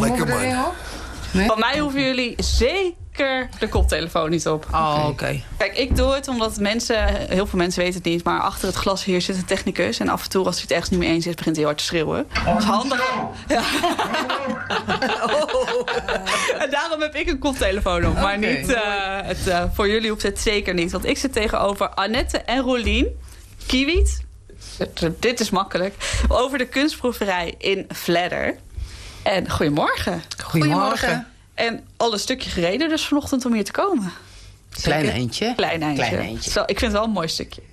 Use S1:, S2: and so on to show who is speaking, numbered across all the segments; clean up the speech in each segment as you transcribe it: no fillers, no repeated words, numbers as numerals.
S1: Lekker man.
S2: Nee?
S3: Van mij hoeven jullie zeker de koptelefoon niet op.
S2: Oh, oké.
S3: Kijk, ik doe het omdat heel veel mensen weten het niet, maar achter het glas hier zit een technicus. En af en toe, als hij het ergens niet mee eens is, begint hij hard te schreeuwen. Dat is handig. Ja. En daarom heb ik een koptelefoon op. Maar niet, voor jullie hoeft het zeker niet. Want ik zit tegenover Annette en Rolien Kiewiet. Dit is makkelijk. Over de kunstproeverij in Vledder. En goedemorgen.
S2: Goedemorgen.
S3: En al een stukje gereden dus vanochtend om hier te komen.
S2: Klein eindje.
S3: Klein eindje. Zo, ik vind het wel een mooi stukje.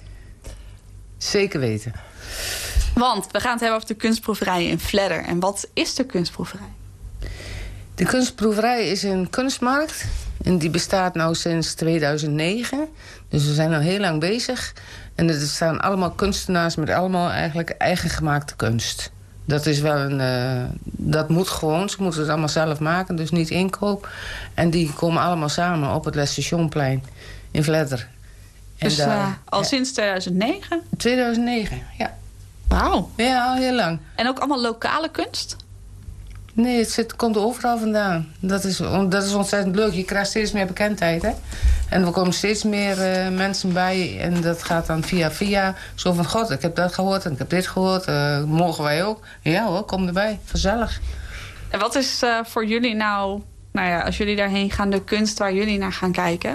S2: Zeker weten.
S3: Want we gaan het hebben over de kunstproeverij in Vledder. En wat is de kunstproeverij?
S2: De kunstproeverij is een kunstmarkt. En die bestaat nu sinds 2009. Dus we zijn al heel lang bezig. En er staan allemaal kunstenaars met allemaal eigenlijk eigen gemaakte kunst. Dat is wel dat moet gewoon. Ze moeten het allemaal zelf maken, dus niet inkoop. En die komen allemaal samen op het Les Stationplein in Vledder.
S3: Dus al sinds 2009?
S2: 2009, ja.
S3: Wauw.
S2: Ja, al heel lang.
S3: En ook allemaal lokale kunst?
S2: Nee, het komt overal vandaan. Dat is ontzettend leuk. Je krijgt steeds meer bekendheid, hè. En er komen steeds meer mensen bij. En dat gaat dan via. Zo van, god, ik heb dat gehoord en ik heb dit gehoord. Mogen wij ook? Ja hoor, kom erbij. Vanzellig.
S3: En wat is voor jullie nou ja, als jullie daarheen gaan, de kunst waar jullie naar gaan kijken?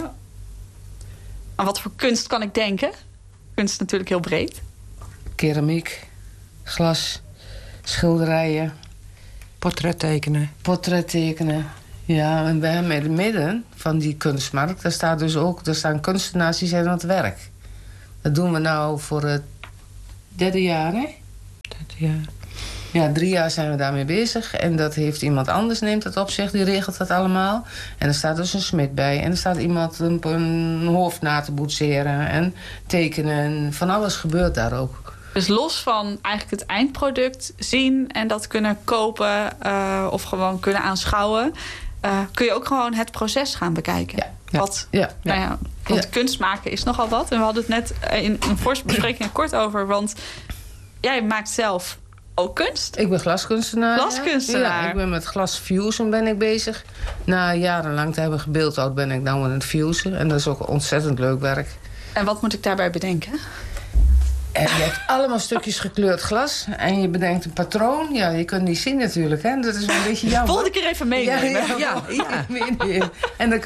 S3: Aan wat voor kunst kan ik denken? Kunst is natuurlijk heel breed.
S2: Keramiek, glas, schilderijen. Portrettekenen. Ja, en we hebben in het midden van die kunstmarkt, daar staan kunstenaars die zijn aan het werk. Dat doen we nou voor het 3e jaar, hè?
S4: 3 jaar.
S2: Ja, 3 jaar zijn we daarmee bezig. En dat heeft iemand anders, neemt dat op zich, die regelt dat allemaal. En er staat dus een smid bij. En er staat iemand een hoofd na te boetseren en tekenen. Van alles gebeurt daar ook.
S3: Dus los van eigenlijk het eindproduct zien en dat kunnen kopen of gewoon kunnen aanschouwen, kun je ook gewoon het proces gaan bekijken. Want kunst maken is nogal wat. En we hadden het net in een voorbespreking kort over, want jij maakt zelf ook kunst.
S2: Ik ben glaskunstenaar.
S3: Glaskunstenaar.
S2: Ja, ik ben met glasfusen ben ik bezig. Na jarenlang te hebben gebeeldhouwd ben ik nou aan het fusen. En dat is ook ontzettend leuk werk.
S3: En wat moet ik daarbij bedenken?
S2: En je hebt allemaal stukjes gekleurd glas. En je bedenkt een patroon. Ja, je kunt niet zien natuurlijk. Hè? Dat is wel een beetje jammer.
S3: Volgende keer even meenemen.
S2: Ja. En dan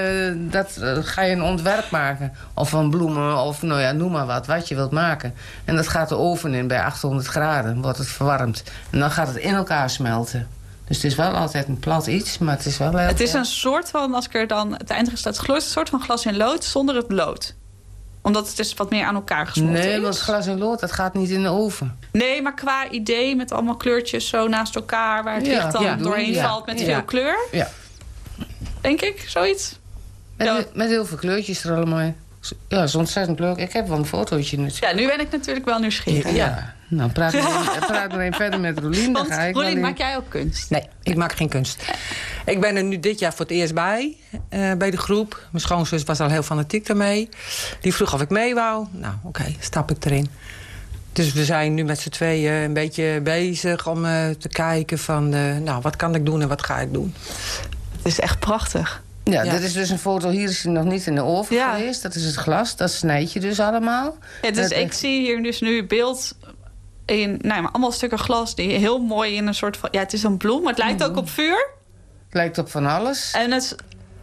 S2: ga je een ontwerp maken. Of van bloemen, of nou ja, noem maar wat je wilt maken. En dat gaat de oven in bij 800 graden. Wordt het verwarmd. En dan gaat het in elkaar smelten. Dus het is wel altijd een plat iets, maar het is wel...
S3: Het is een soort van, als ik er dan het eindresultaat geloof, een soort van glas in lood zonder het lood. Omdat het dus wat meer aan elkaar gesmolten is.
S2: Nee, want glas en lood, dat gaat niet in de oven.
S3: Nee, maar qua idee met allemaal kleurtjes zo naast elkaar, waar het licht dan doorheen valt met veel kleur. Ja. Denk ik, zoiets.
S2: Met heel veel kleurtjes er allemaal in. Ja, dat is ontzettend leuk. Ik heb wel een fotootje natuurlijk.
S3: Ja, nu ben ik natuurlijk wel nieuwsgierig.
S2: Ja. Nou, praat maar even verder met Rolien.
S3: Want Rolien, maak jij ook kunst?
S4: Nee, ik maak geen kunst. Ik ben er nu dit jaar voor het eerst bij de groep. Mijn schoonzus was al heel fanatiek daarmee. Die vroeg of ik mee wou. Nou, oké, stap ik erin. Dus we zijn nu met z'n tweeën een beetje bezig om te kijken van... nou, wat kan ik doen en wat ga ik doen?
S3: Het is echt prachtig.
S2: Ja, dit is dus een foto. Hier is hij nog niet in de oven geweest. Dat is het glas. Dat snijd je dus allemaal.
S3: Ja, dus ik zie hier dus nu beeld in allemaal stukken glas die heel mooi in een soort van... Ja, het is een bloem, maar het lijkt ook op vuur.
S2: Het lijkt op van alles.
S3: En het...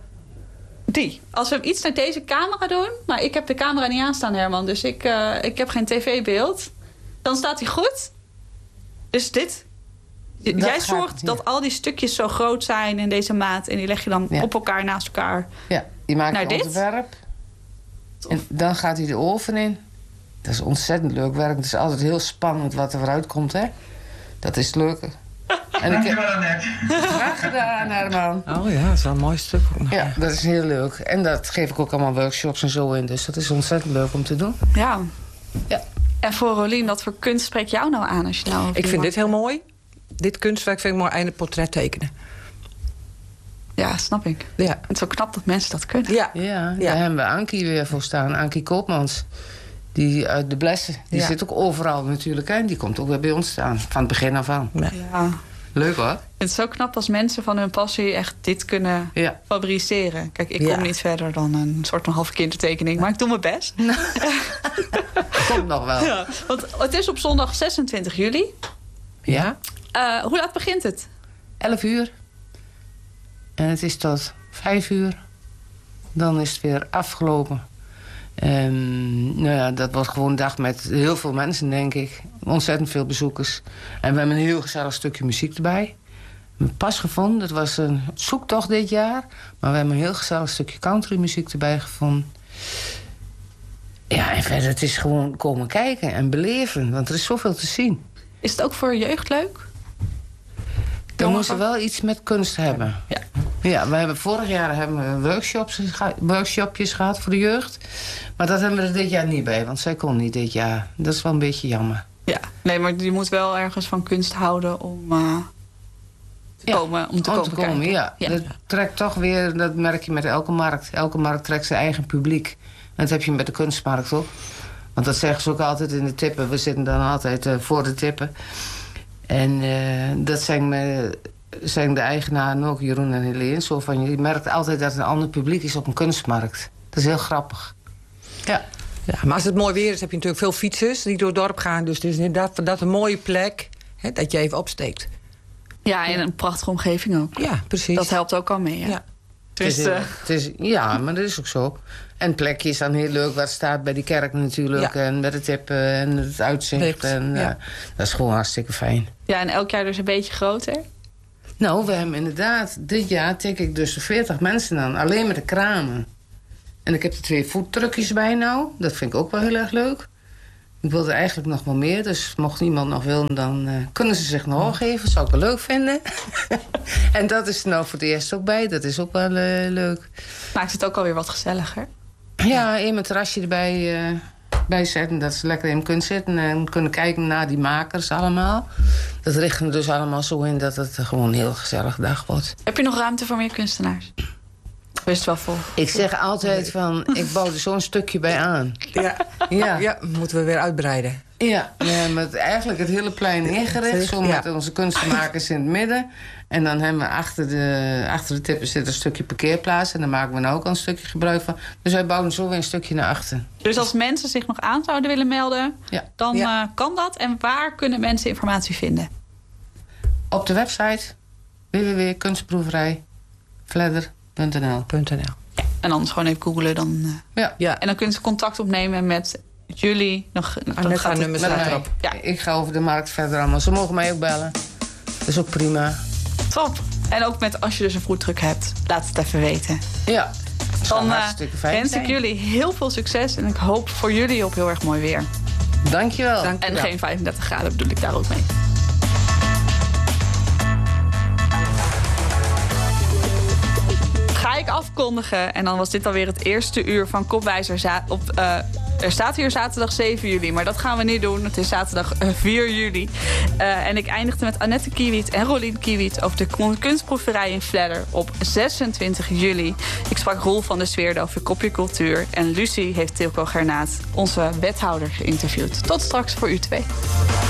S3: Als we iets naar deze camera doen... Maar ik heb de camera niet aanstaan, Herman. Dus ik heb geen tv-beeld. Dan staat hij goed. Dus dit... Jij zorgt dat al die stukjes zo groot zijn in deze maat. En die leg je dan op elkaar, naast elkaar.
S2: Ja, je maakt
S3: naar
S2: een ontwerp. En dan gaat hij de oven in. Dat is ontzettend leuk werk. Het is altijd heel spannend wat er vooruit komt, hè. Dat is het leuke.
S5: Dankjewel, Annette.
S2: Graag gedaan, Herman.
S4: Oh ja, dat is wel een mooi stuk.
S2: Ja, dat is heel leuk. En dat geef ik ook allemaal workshops en zo in. Dus dat is ontzettend leuk om te doen.
S3: Ja. En voor Rolien, wat voor kunst spreekt jou nou aan? Als je nou
S4: ik vind dit heel mooi. Dit kunstwerk vind ik mooi. En het portret tekenen.
S3: Ja, snap ik.
S4: Ja.
S3: Het is ook knap dat mensen dat kunnen.
S2: Ja, daar hebben we Ankie weer voor staan. Ankie Koopmans. Die uit de Blessen. Die zit ook overal natuurlijk. Hè? Die komt ook weer bij ons staan. Van het begin af aan.
S3: Ja.
S2: Leuk hoor.
S3: Het is zo knap als mensen van hun passie echt dit kunnen fabriceren. Kijk, ik kom niet verder dan een soort van halve kindertekening. Maar ik doe mijn best.
S2: Komt nog wel.
S3: Ja, want het is op zondag 26 juli.
S2: Ja.
S3: Hoe laat begint het?
S2: 11 uur. En het is tot 5 uur. Dan is het weer afgelopen. Dat wordt gewoon een dag met heel veel mensen, denk ik. Ontzettend veel bezoekers. En we hebben een heel gezellig stukje muziek erbij. We hebben pas gevonden. Dat was een zoektocht dit jaar. Maar we hebben een heel gezellig stukje countrymuziek erbij gevonden. Ja, en verder, het is gewoon komen kijken en beleven. Want er is zoveel te zien.
S3: Is het ook voor jeugd leuk?
S2: Dan moeten we wel iets met kunst hebben. Ja, we hebben vorig jaar workshopjes gehad voor de jeugd. Maar dat hebben we er dit jaar niet bij. Want zij kon niet dit jaar. Dat is wel een beetje jammer.
S3: Ja, nee, maar je moet wel ergens van kunst houden om te komen kijken.
S2: Ja. Dat trekt toch weer, dat merk je met elke markt. Elke markt trekt zijn eigen publiek. En dat heb je met de kunstmarkt ook. Want dat zeggen ze ook altijd in de tippen. We zitten dan altijd voor de tippen. En dat zijn de eigenaren ook, Jeroen en Helene. Zo van, je merkt altijd dat er een ander publiek is op een kunstmarkt. Dat is heel grappig. Ja.
S4: Ja, maar als het mooi weer is, heb je natuurlijk veel fietsers die door het dorp gaan. Dus het is inderdaad dat een mooie plek, hè, dat je even opsteekt.
S3: Ja, en een prachtige omgeving ook.
S4: Ja, precies.
S3: Dat helpt ook al mee, ja.
S2: Ja, maar dat is ook zo. En het plekje is dan heel leuk waar het staat bij die kerk natuurlijk. Ja. En met de tippen en het uitzicht. En, dat is gewoon hartstikke fijn.
S3: Ja, en elk jaar dus een beetje groter?
S2: Nou, we hebben inderdaad... Dit jaar tik ik dus 40 mensen aan. Alleen met de kramen. En ik heb er 2 foodtruckjes bij nou. Dat vind ik ook wel heel erg leuk. Ik wilde eigenlijk nog wel meer. Dus mocht iemand nog willen, dan kunnen ze zich nog geven. Dat zou ik wel leuk vinden. En dat is er nou voor het eerst ook bij. Dat is ook wel leuk.
S3: Maakt het ook alweer wat gezelliger?
S2: Ja, even een terrasje erbij zetten. Dat ze lekker in kunnen zitten en kunnen kijken naar die makers allemaal. Dat richten we dus allemaal zo in dat het gewoon een heel gezellige dag wordt.
S3: Heb je nog ruimte voor meer kunstenaars? Of is het wel vol?
S2: Ik zeg altijd van, ik bouw er zo'n stukje bij aan.
S4: Ja, moeten we weer uitbreiden.
S2: Ja, we hebben eigenlijk het hele plein ingericht. Zo met onze kunstenmakers in het midden. En dan hebben we achter de tippen zit een stukje parkeerplaats. En daar maken we nou ook al een stukje gebruik van. Dus wij bouwen zo weer een stukje naar achter.
S3: Dus als mensen zich nog aan zouden willen melden, dan kan dat. En waar kunnen mensen informatie vinden?
S2: Op de website www.kunstproeverij.fledder.nl.
S3: Ja, en anders gewoon even googlen. Dan, En dan kunnen ze contact opnemen met jullie.
S4: Annette haar nummer staat erop.
S2: Ja. Ik ga over de markt verder allemaal. Ze mogen mij ook bellen. Dat is ook prima.
S3: Top. En ook met als je dus een foodtruck hebt, laat het even weten.
S2: Ja.
S3: Dan wens ik jullie heel veel succes. En ik hoop voor jullie op heel erg mooi weer.
S2: Dankjewel.
S3: En geen 35 graden bedoel ik daar ook mee. Ga ik afkondigen. En dan was dit alweer het eerste uur van Kopwijzer er staat hier zaterdag 7 juli, maar dat gaan we niet doen. Het is zaterdag 4 juli. En ik eindigde met Annette Kiewiet en Rolien Kiewiet over de kunstproeverij in Fledder op 26 juli. Ik sprak Roel van der Zweerde over Kopje Cultuur. En Lucie heeft Tilco Gernaat, onze wethouder, geïnterviewd. Tot straks voor u 2.